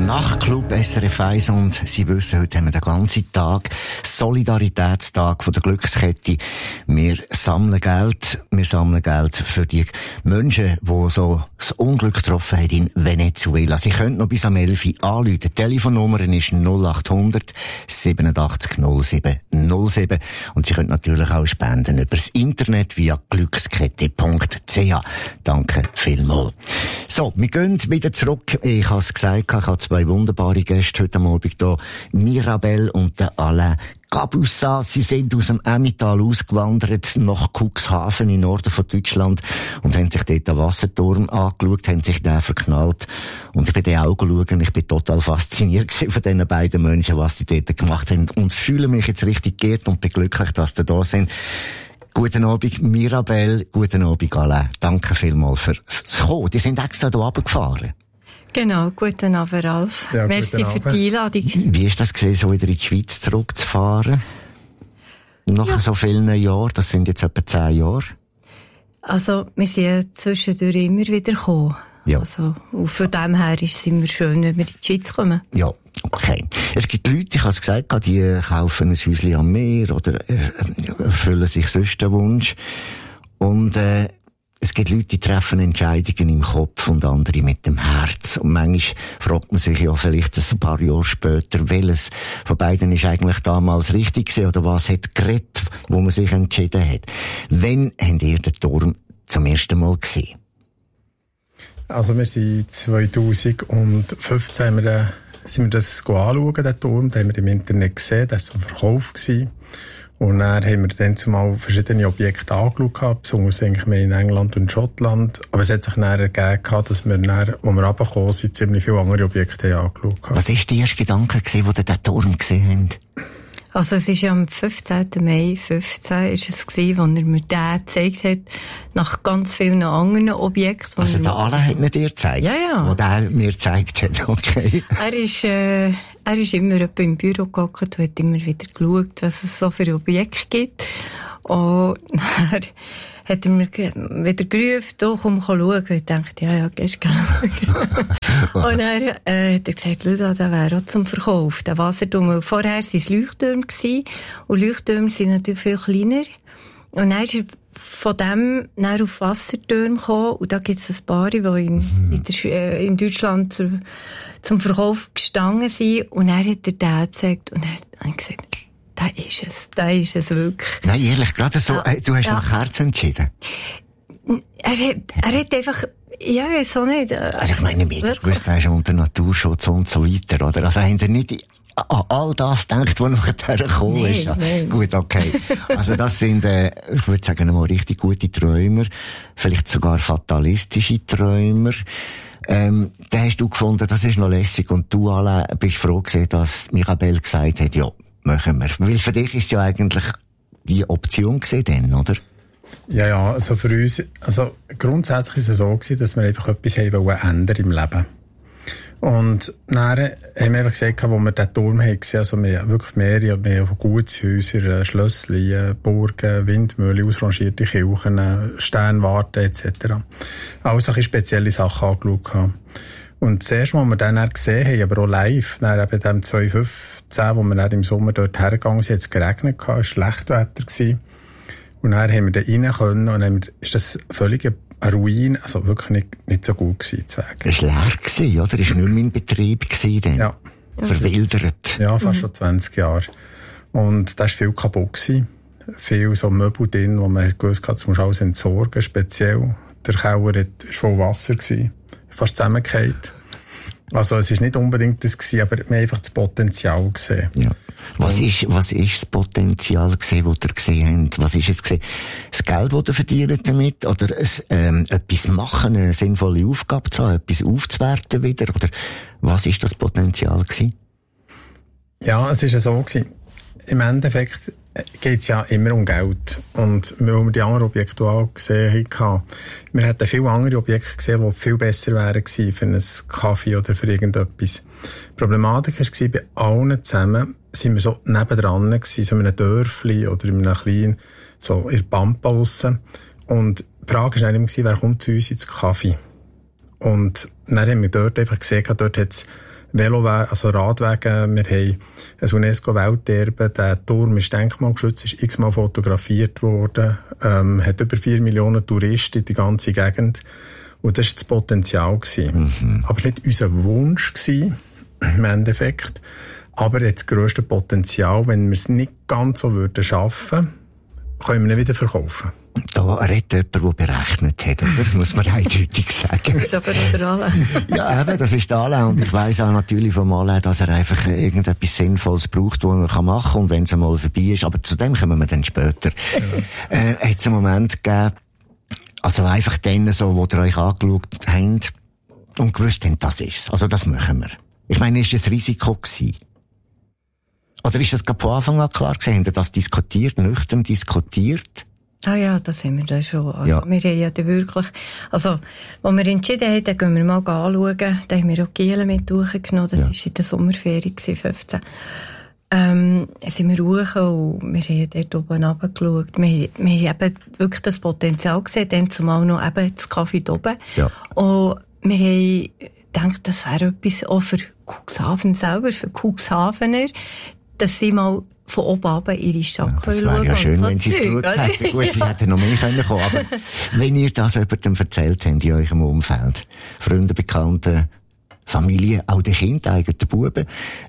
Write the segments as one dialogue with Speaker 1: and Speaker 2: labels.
Speaker 1: Nachtclub SRF 1 und Sie wissen, heute haben wir den ganzen Tag Solidaritätstag von der Glückskette. Wir sammeln Geld für die Menschen, die so das Unglück getroffen haben in Venezuela. Sie können noch bis am 11 Uhr anrufen. Die Telefonnummer ist 0800 87 07 07 und Sie können natürlich auch spenden über das Internet via glückskette.ch. Danke vielmals. So, wir gehen wieder zurück. Ich habe es gesagt, ich habe zwei wunderbare Gäste heute Abend hier. Mirabelle und Alain Cabusat. Sie sind aus dem Emmental ausgewandert nach Cuxhaven im Norden von Deutschland und haben sich dort den Wasserturm angeschaut, haben sich den verknallt. Und ich bin den auch geschaut und ich bin total fasziniert von diesen beiden Menschen, was die dort gemacht haben und fühle mich jetzt richtig geehrt und bin glücklich, dass sie da sind. Guten Abend, Mirabelle. Guten Abend, Alain. Danke vielmals fürs Kommen. Die sind extra hier runtergefahren.
Speaker 2: Genau, guten Abend, Ralf.
Speaker 3: Ja,
Speaker 2: merci für die Einladung.
Speaker 1: Wie ist das gewesen, so wieder in die Schweiz zurückzufahren? Nach so vielen Jahren, das sind jetzt etwa 10 Jahre. Also,
Speaker 2: wir sind ja zwischendurch immer wieder gekommen.
Speaker 1: Ja.
Speaker 2: Also, und von dem her ist es immer schön, wenn wir in die Schweiz kommen.
Speaker 1: Ja, okay. Es gibt Leute, ich habe es gesagt, die kaufen ein Häuschen am Meer oder erfüllen sich sonst den Wunsch. Und es gibt Leute, die treffen Entscheidungen im Kopf und andere mit dem Herz. Und manchmal fragt man sich ja vielleicht ein paar Jahre später, welches von beiden ist eigentlich damals richtig gewesen oder was hat geredet, wo man sich entschieden hat. Wann habt ihr den Turm zum ersten Mal gesehen?
Speaker 3: Also wir sind 2015 sind wir das anschauen, den Turm. Den haben wir im Internet gesehen, das war zum Verkauf gewesen. Und dann haben wir dann zumal verschiedene Objekte angeschaut, besonders eigentlich mehr in England und Schottland. Aber es hat sich dann ergeben, dass wir dann, wo wir runtergekommen sind, ziemlich viele andere Objekte angeschaut haben.
Speaker 1: Was war der erste Gedanke, wo ihr den Turm gesehen habt?
Speaker 2: Also es ist ja am 15. Mai 15 ist es gewesen, wo er mir den gezeigt hat, nach ganz vielen anderen Objekten.
Speaker 1: Also der Alain hat nicht dir gezeigt?
Speaker 2: Ja.
Speaker 1: Wo der mir gezeigt hat, okay.
Speaker 2: Er ist immer etwa im Büro gehockt und hat immer wieder geschaut, was es so für Objekte gibt. Und dann hat er mir wieder gerufen, komm schauen. Und ich dachte, ja, gehst du schauen. Und dann hat er gesagt, schau, der wäre auch zum Verkauf, der Wasserturm. Vorher waren es Leuchttürme gewesen, und Leuchttürme sind natürlich viel kleiner. Und dann ist er von dem dann auf Wasserturm gekommen, und da gibt es ein paar, die in Deutschland zum Verkauf gestanden sind. Und dann hat er den gezeigt und hat gesagt, da ist es wirklich.
Speaker 1: Nein, ehrlich, gerade so, du hast nach Herz entschieden.
Speaker 2: Er hat einfach, ja, so nicht.
Speaker 1: Also ich meine, wir wussten, er ist unter Naturschutz und so weiter, oder? Also haben ihr nicht an all das gedacht, was nachher gekommen ist?
Speaker 2: Nein.
Speaker 1: Gut, okay. Also das sind, ich würde sagen, mal richtig gute Träumer, vielleicht sogar fatalistische Träumer. Dann hast du gefunden, das ist noch lässig, und du alle bist froh gewesen, dass Mirabelle gesagt hat, ja, machen wir. Weil für dich ist ja eigentlich die Option gewesen dann, oder?
Speaker 3: Ja, also für uns, also grundsätzlich ist es so gewesen, dass wir einfach etwas haben ändern im Leben. Und dann haben wir einfach gesagt, wo wir den Turm haben gesehen, also wir haben wirklich mehrere Gutshäuser, Schlösschen, Burgen, Windmühlen, ausrangierte Kirchen, Sternwarte etc. Also ein spezielle Sachen angeschaut. Und das erste Mal, was wir dann gesehen haben, aber auch live, dann eben dem 2015, wo wir dann im Sommer dort hergegangen sind, hat es geregnet, es war Schlechtwetter gewesen. Und dann haben wir da rein können, und dann ist das völlig eine Ruine, also wirklich nicht so gut gewesen zu sagen.
Speaker 1: Es war leer gewesen, oder? Es war nicht mehr in Betrieb gewesen dann.
Speaker 3: Ja.
Speaker 1: Verwildert.
Speaker 3: Ja, fast schon 20 Jahre. Und da war viel kaputt gewesen. Viel so Möbel drin, wo man gewusst hat, das muss alles entsorgen, speziell. Der Keller war voll Wasser gewesen. Fast zusammengefallen. Also es ist nicht unbedingt das gewesen, aber wir haben einfach das Potenzial gesehen. Ja.
Speaker 1: Was ist das Potenzial gesehen, das ihr gesehen habt? Was ist es gesehen? Das Geld, das ihr verdient damit? Oder etwas machen, eine sinnvolle Aufgabe zu haben, etwas aufzuwerten wieder? Oder was ist das Potenzial gewesen?
Speaker 3: Ja, es ist ja so gewesen. Im Endeffekt geht es ja immer um Geld. Und weil wir die anderen Objekte auch gesehen haben, wir hätten viele andere Objekte gesehen, die viel besser wären gewesen für einen Kaffee oder für irgendetwas. Die Problematik war, bei allen zusammen sind wir so nebendran gewesen, so in einem Dörfli oder in einem kleinen, so in der Pampa draussen. Und die Frage war dann immer, wer kommt zu uns ins Kaffee? Und dann haben wir dort einfach gesehen, dort hat es Velowege, also Radwege. Wir haben ein UNESCO-Welterbe. Der Turm ist denkmalgeschützt, ist x-mal fotografiert worden, hat über 4 Millionen Touristen in die ganze Gegend. Und das war das Potenzial gewesen. Aber es war nicht unser Wunsch gewesen, im Endeffekt. Aber jetzt das grösste Potenzial, wenn wir es nicht ganz so schaffen würden, können wir ihn wieder verkaufen.
Speaker 1: Da redet jemand, der berechnet hat, oder? Muss man eindeutig sagen.
Speaker 2: Das ist aber auch der Alain.
Speaker 1: Ja, eben, das ist der Alain. Und ich weiss auch natürlich vom Alain, dass er einfach irgendetwas Sinnvolles braucht, was er machen kann, und wenn es einmal vorbei ist. Aber zu dem kommen wir dann später. Hat es einen Moment gegeben, also einfach denen so, wo ihr euch angeschaut habt und gewusst habt, das ist's. Also das machen wir. Ich meine, ist es ein Risiko gewesen? Oder ist das gerade von Anfang an klar gewesen? Habt ihr das diskutiert, nüchtern diskutiert?
Speaker 2: Ah ja, das haben wir da schon. Also,
Speaker 1: ja.
Speaker 2: Wir haben ja da wirklich, also, als wir entschieden haben, dann gehen wir mal anschauen, da haben wir auch Gielen mit durchgenommen, das war in der Sommerferien 15. Sind wir hoch und wir haben dort oben runtergeschaut. Wir haben eben wirklich das Potenzial gesehen, dann zumal noch eben das Kaffee oben.
Speaker 1: Ja.
Speaker 2: Und wir haben gedacht, das wäre etwas auch für Cuxhaven selber, für Cuxhavener, dass sie mal von oben runter ihre Stadt
Speaker 1: das wäre ja schön,
Speaker 2: so
Speaker 1: wenn sie es geschaut hätten. Gut, sie hätten noch mehr kommen können, aber wenn ihr das jemandem erzählt habt in eurem Umfeld, Freunde, Bekannte, Familie, auch die Kinder, eigene Buben,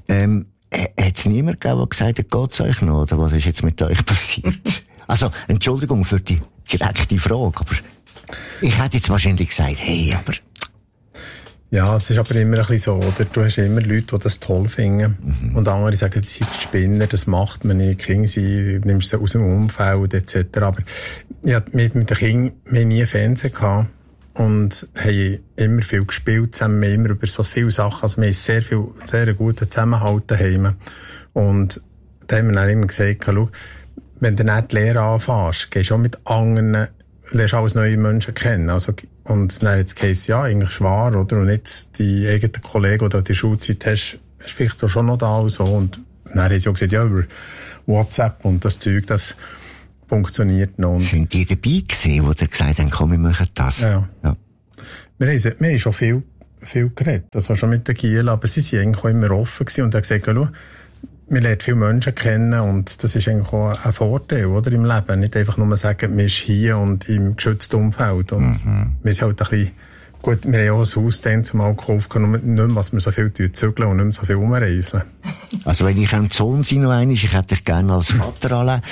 Speaker 1: hat es niemand gegeben, der gesagt hat, geht's euch noch, oder was ist jetzt mit euch passiert? Also, Entschuldigung für die direkte Frage, aber ich hätte jetzt wahrscheinlich gesagt, hey, aber...
Speaker 3: Ja, es ist aber immer ein bisschen so, oder? Du hast immer Leute, die das toll finden. Und andere sagen, sie sind Spinner, das macht man nicht. Kinder, sie nimmst sie aus dem Umfeld, etc. Aber ja, mit den Kindern, wir haben nie Fernsehen gehabt. Und haben immer viel gespielt zusammen, wir haben immer über so viele Sachen, also wir haben sehr guten Zusammenhalt daheim. Und da haben wir dann immer gesagt, schau, wenn du nicht die Lehre anfängst, gehst du auch mit anderen, lernst alles neue Menschen kennen. Also, und dann hat es geheißen, ja, eigentlich ist wahr, oder? Und nicht die eigenen Kollegen, die du die Schulzeit hast, ist vielleicht auch schon noch da und so. Und dann haben sie auch gesagt, ja, über WhatsApp und das Zeug, das funktioniert noch. Und
Speaker 1: sind die dabei gewesen, die gesagt haben, komm, wir machen das?
Speaker 3: Ja. Wir haben schon viel geredet, also schon mit den Gielen, aber sie waren eigentlich auch immer offen gewesen und haben gesagt, schau, wir lernen viele Menschen kennen und das ist eigentlich auch ein Vorteil, oder, im Leben. Nicht einfach nur sagen, wir sind hier und im geschützten Umfeld. Und wir sind halt ein bisschen, gut, wir haben auch ein Haus dann zumal gekauft, nicht mehr, was wir so viel zügeln und nicht mehr so viel rumreiseln.
Speaker 1: Also wenn ich ein Sohn sein noch einmal, ich hätte dich gerne als Vater alle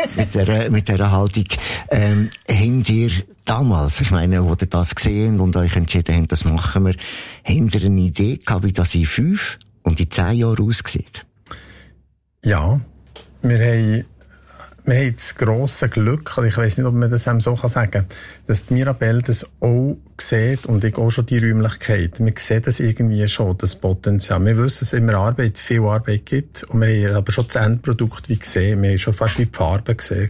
Speaker 1: mit dieser Haltung. Habt ihr damals, ich meine, wo ihr das gesehen und euch entschieden habt, das machen wir, habt ihr eine Idee gehabt, wie das in 5 und in 10 Jahren aussieht?
Speaker 3: Ja, wir haben das grosse Glück, ich weiss nicht, ob man das so sagen kann, dass die Mirabelle das auch sieht und ich auch schon die Räumlichkeit. Wir sehen das irgendwie schon, das Potenzial. Wir wissen, dass es immer viel Arbeit gibt und wir haben aber schon das Endprodukt wie gesehen. Wir haben schon fast wie die Farbe gesehen.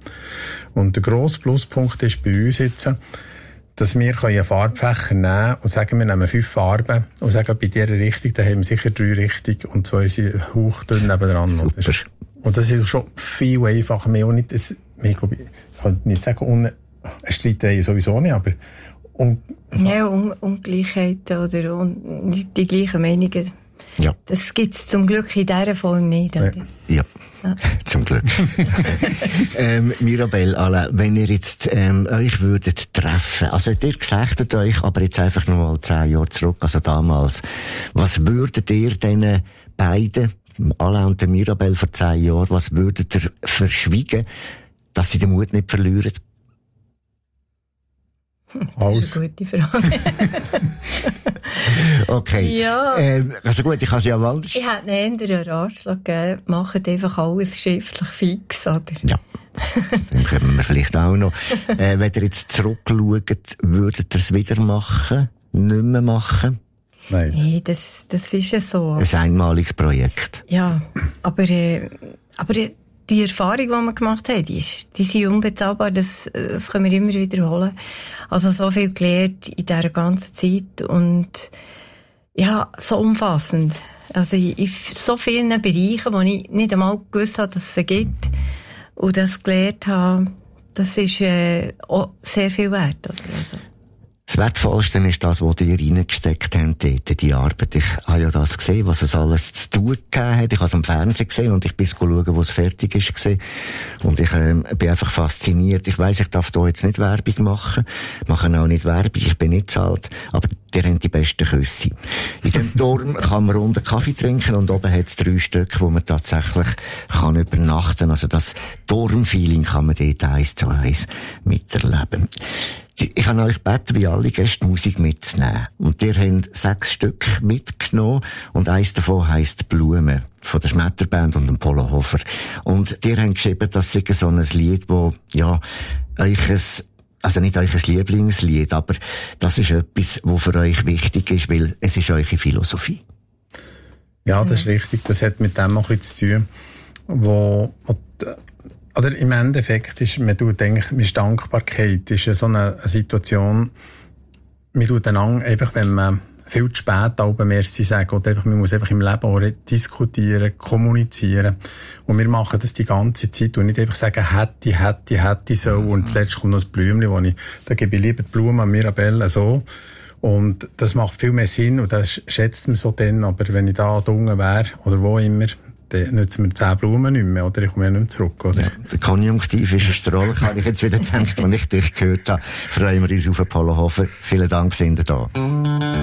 Speaker 3: Und der grosse Pluspunkt ist bei uns jetzt, dass wir einen Farbfächer nehmen und sagen, wir nehmen 5 Farben und sagen, bei dieser Richtung, da haben wir sicher 3 Richtungen und 2 sind hauchdünn nebenan.
Speaker 1: Super.
Speaker 3: Und das ist schon viel einfacher. Wir auch nicht, ich kann nicht sagen, eine Streiterei sowieso nicht, aber
Speaker 2: ja, Ungleichheiten oder nicht die gleichen Meinungen.
Speaker 1: Ja.
Speaker 2: Das gibt es zum Glück in dieser Form nicht. Oder?
Speaker 1: Ja. Zum Glück. Mirabelle, Alain, wenn ihr jetzt euch würdet treffen, also ihr gesagt euch, aber jetzt einfach noch mal 10 Jahre zurück, also damals, was würdet ihr diesen beiden, Alain und der Mirabelle vor 10 Jahren, was würdet ihr verschwiegen, dass sie den Mut nicht verlieren?
Speaker 2: Das ist eine gute Frage.
Speaker 1: Okay.
Speaker 2: Ja.
Speaker 1: Also gut, ich kann es ja mal anders.
Speaker 2: Ich hätte einen Ratschlag gegeben, macht einfach alles schriftlich fix, oder?
Speaker 1: Ja. Dann können wir vielleicht auch noch. Wenn ihr jetzt zurückschaut, würdet ihr es wieder machen? Nicht mehr machen?
Speaker 3: Nein.
Speaker 2: Nee, das ist ja so.
Speaker 1: Ein einmaliges Projekt.
Speaker 2: Ja, aber die Erfahrung, die wir gemacht haben, die sind unbezahlbar, das können wir immer wiederholen. Also so viel gelernt in dieser ganzen Zeit und ja, so umfassend. Also in so vielen Bereichen, wo ich nicht einmal gewusst habe, dass es sie gibt und das gelernt habe, das ist auch sehr viel wert. Also.
Speaker 1: Das Wertvollste ist das, was ihr reingesteckt habt, dort, die Arbeit. Ich habe ja das gesehen, was es alles zu tun gegeben hat. Ich habe es am Fernsehen gesehen und ich bin schauen, wo es fertig ist. Und ich bin einfach fasziniert. Ich weiss, ich darf da jetzt nicht Werbung machen. Mache auch nicht Werbung, ich bin nicht zahlt. Aber die haben die besten Küsse. In dem Turm kann man unten Kaffee trinken und oben hat es 3 Stück, wo man tatsächlich kann übernachten. Also das Turmfeeling kann man dort 1:1 miterleben. Ich habe euch gebeten, wie alle Gäste Musik mitzunehmen. Und ihr habt 6 Stück mitgenommen. Und eins davon heisst Blumen. Von der Schmetterband und dem Polo Hofer. Und ihr habt geschrieben, das sei so ein Lied, wo, ja, also nicht euch Lieblingslied, aber das ist etwas, was für euch wichtig ist, weil es ist eure Philosophie.
Speaker 3: Ja, das ist richtig. Das hat mit dem auch ein bisschen zu tun, oder im Endeffekt ist, Dankbarkeit ist so eine Situation, man tut einander einfach, wenn man viel zu spät Merci sagen, oder einfach, man muss einfach im Leben auch diskutieren, kommunizieren. Und wir machen das die ganze Zeit und nicht einfach sagen, hätte so, und zuletzt kommt noch das Blümchen, da gebe ich lieber die Blumen an Mirabelle, so. Und das macht viel mehr Sinn und das schätzt man so dann, aber wenn ich da unten wäre, oder wo immer, dann nützen wir 10 Blumen nicht mehr, oder? Ich komme ja nicht mehr zurück, oder? Ja,
Speaker 1: der Konjunktiv ist ein Stroll, habe ich jetzt wieder gedacht, als ich dich gehört habe. Freuen wir uns auf den Polo Hofer. Vielen Dank, sind ihr da.